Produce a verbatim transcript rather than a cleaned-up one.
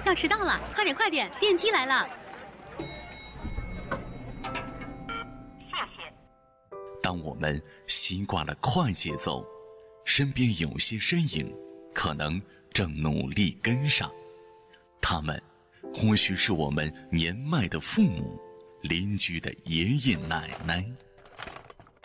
要迟到了，快点快点，电梯来了。 谢谢。 当我们习惯了快节奏，身边有些身影可能正努力跟上，他们或许是我们年迈的父母、邻居的爷爷奶奶。